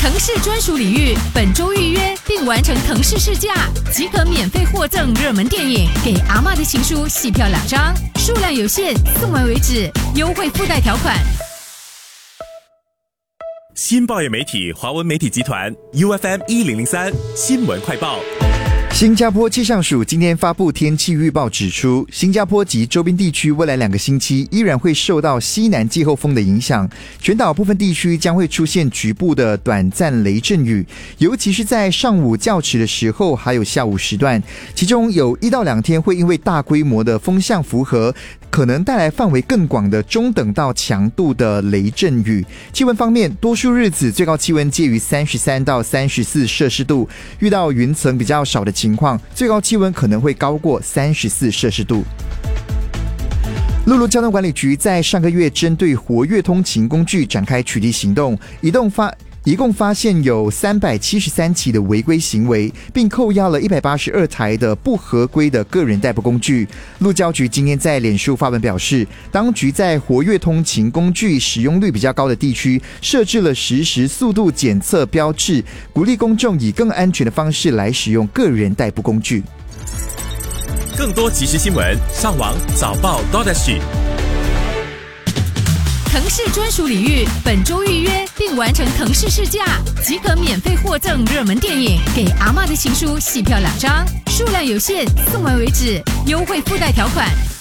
腾势专属礼遇，本周预约并完成腾势试驾，即可免费获赠热门电影《给阿嬷的情书》戏票2张，数量有限，送完为止，优惠附带条款。 新报业媒体华文媒体集团 UFM1003 新闻快报。 新加坡气象署今天发布天气预报，指出新加坡及周边地区未来2个星期依然会受到西南季候风的影响，全岛部分地区将会出现局部的短暂雷阵雨，尤其是在上午较迟的时候还有下午时段，其中有1到2天会因为大规模的风向符合，可能带来范围更广的中等到强度的雷阵雨。气温方面，多数日子最高气温介于33到34摄氏度，遇到云层比较少的情况，最高气温可能会高过34摄氏度。陆路交通管理局在上个月针对活跃通勤工具展开取缔行动，一共发现有373起的违规行为，并扣押了182台的不合规的个人代步工具。路交局今天在脸书发文表示，当局在活跃通勤工具使用率比较高的地区设置了实时速度检测标志，鼓励公众以更安全的方式来使用个人代步工具。 更多即时新闻，上网早报 .SG。 腾势专属礼遇，本周预约并完成腾势试驾，即可免费获赠热门电影《给阿嬷的情书》戏票2张，数量有限，送完为止，优惠附带条款。